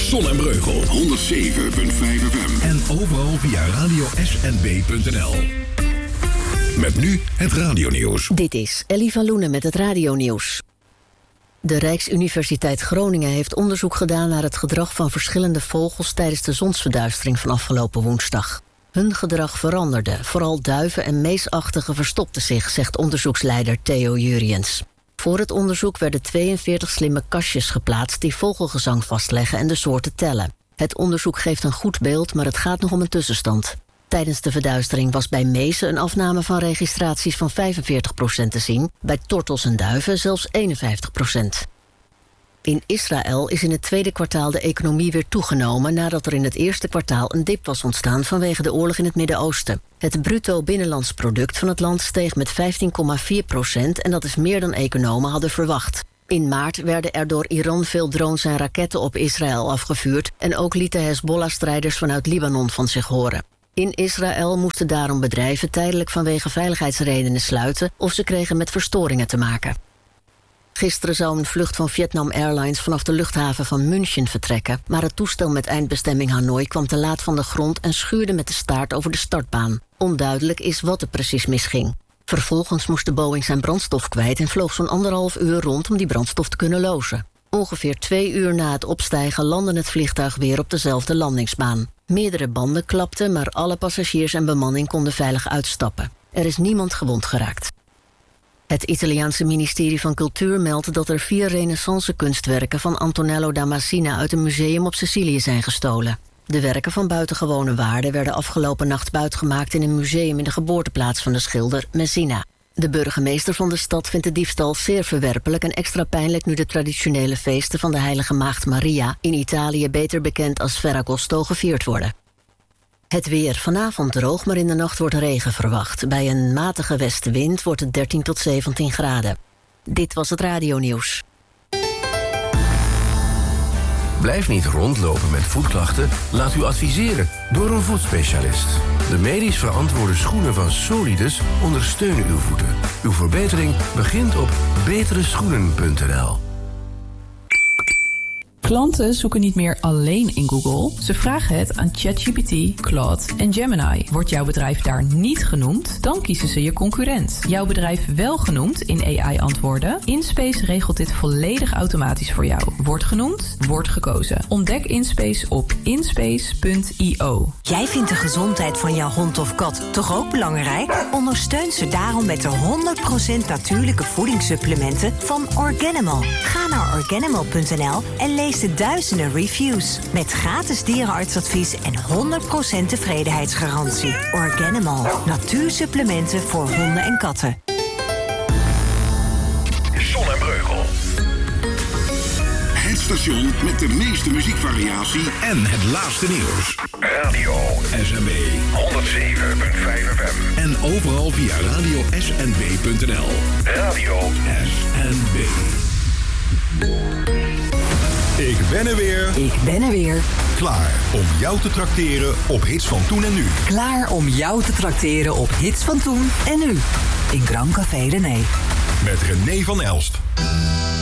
Zon en Breugel 107.5 FM. En overal via radiosnb.nl. Met nu het radionieuws. Dit is Ellie van Loenen met het radionieuws. De Rijksuniversiteit Groningen heeft onderzoek gedaan naar het gedrag van verschillende vogels tijdens de zonsverduistering van afgelopen woensdag. Hun gedrag veranderde, vooral duiven en meesachtigen verstopten zich, zegt onderzoeksleider Theo Juriëns. Voor het onderzoek werden 42 slimme kastjes geplaatst die vogelgezang vastleggen en de soorten tellen. Het onderzoek geeft een goed beeld, maar het gaat nog om een tussenstand. Tijdens de verduistering was bij mezen een afname van registraties van 45% te zien, bij tortels en duiven zelfs 51%. In Israël is in het tweede kwartaal de economie weer toegenomen nadat er in het eerste kwartaal een dip was ontstaan vanwege de oorlog in het Midden-Oosten. Het bruto binnenlands product van het land steeg met 15,4% en dat is meer dan economen hadden verwacht. In maart werden er door Iran veel drones en raketten op Israël afgevuurd en ook lieten Hezbollah-strijders vanuit Libanon van zich horen. In Israël moesten daarom bedrijven tijdelijk vanwege veiligheidsredenen sluiten of ze kregen met verstoringen te maken. Gisteren zou een vlucht van Vietnam Airlines vanaf de luchthaven van München vertrekken, maar het toestel met eindbestemming Hanoi kwam te laat van de grond en schuurde met de staart over de startbaan. Onduidelijk is wat er precies misging. Vervolgens moest de Boeing zijn brandstof kwijt en vloog zo'n 1,5 uur rond om die brandstof te kunnen lozen. Ongeveer 2 uur na het opstijgen landde het vliegtuig weer op dezelfde landingsbaan. Meerdere banden klapten, maar alle passagiers en bemanning konden veilig uitstappen. Er is niemand gewond geraakt. Het Italiaanse ministerie van Cultuur meldt dat er 4 renaissance-kunstwerken van Antonello da Messina uit een museum op Sicilië zijn gestolen. De werken van buitengewone waarde werden afgelopen nacht buitgemaakt in een museum in de geboorteplaats van de schilder Messina. De burgemeester van de stad vindt de diefstal zeer verwerpelijk en extra pijnlijk nu de traditionele feesten van de Heilige Maagd Maria, in Italië beter bekend als Ferragosto, gevierd worden. Het weer. Vanavond droog, maar in de nacht wordt regen verwacht. Bij een matige westenwind wordt het 13 tot 17 graden. Dit was het radionieuws. Blijf niet rondlopen met voetklachten. Laat u adviseren door een voetspecialist. De medisch verantwoorde schoenen van Solidus ondersteunen uw voeten. Uw verbetering begint op betereschoenen.nl. Klanten zoeken niet meer alleen in Google. Ze vragen het aan ChatGPT, Claude en Gemini. Wordt jouw bedrijf daar niet genoemd, dan kiezen ze je concurrent. Jouw bedrijf wel genoemd in AI-antwoorden? InSpace regelt dit volledig automatisch voor jou. Wordt genoemd, wordt gekozen. Ontdek InSpace op inspace.io. Jij vindt de gezondheid van jouw hond of kat toch ook belangrijk? Ondersteun ze daarom met de 100% natuurlijke voedingssupplementen van Organimal. Ga naar organimal.nl en lees de duizenden reviews. Met gratis dierenartsadvies en 100% tevredenheidsgarantie. Organimal. Natuursupplementen voor honden en katten. Zon en Breugel. Het station met de meeste muziekvariatie en het laatste nieuws. Radio SNB 107.5 FM. En overal via radiosnb.nl. Radio SNB. Ik ben er weer. Ik ben er weer. Klaar om jou te trakteren op hits van toen en nu. Klaar om jou te trakteren op hits van toen en nu. In Grand Café René. Met René van Elst.